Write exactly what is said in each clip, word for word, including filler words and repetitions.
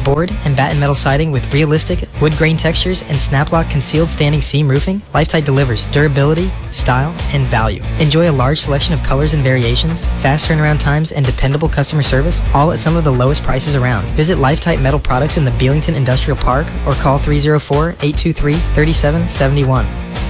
board and batten metal siding with realistic wood grain textures and Snap-Lock concealed standing seam roofing, Lifetite delivers durability, style, and value. Enjoy a large selection of colors and variations, fast turnaround times, and dependable customer service, all at some of the lowest prices around. Visit Lifetite Metal Products in the Belington Industrial Park or call three oh four, eight two three, three seven seven one.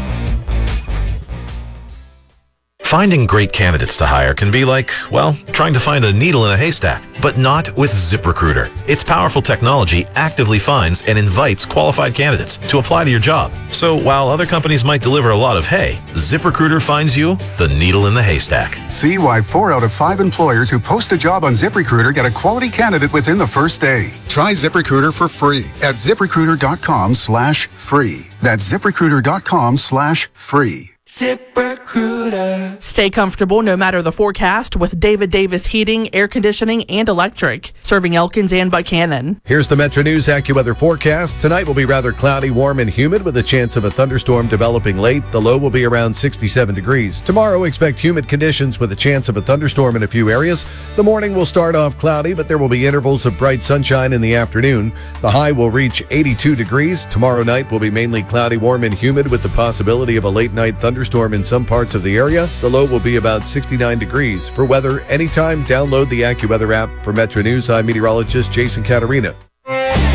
Finding great candidates to hire can be like, well, trying to find a needle in a haystack, but not with ZipRecruiter. Its powerful technology actively finds and invites qualified candidates to apply to your job. So while other companies might deliver a lot of hay, ZipRecruiter finds you the needle in the haystack. See why four out of five employers who post a job on ZipRecruiter get a quality candidate within the first day. Try ZipRecruiter for free at ZipRecruiter.com slash free. That's ZipRecruiter.com slash free. ZipRecruiter. Stay comfortable no matter the forecast with David Davis Heating, Air Conditioning, and Electric, serving Elkins and Buchanan. Here's the Metro News AccuWeather forecast. Tonight will be rather cloudy, warm, and humid with a chance of a thunderstorm developing late. The low will be around sixty-seven degrees. Tomorrow, expect humid conditions with a chance of a thunderstorm in a few areas. The morning will start off cloudy, but there will be intervals of bright sunshine in the afternoon. The high will reach eighty-two degrees. Tomorrow night will be mainly cloudy, warm, and humid with the possibility of a late night thunderstorm in some parts of the area. The low will be about sixty-nine degrees. For weather anytime, download the AccuWeather app. For Metro News, I'm meteorologist Jason Caterina.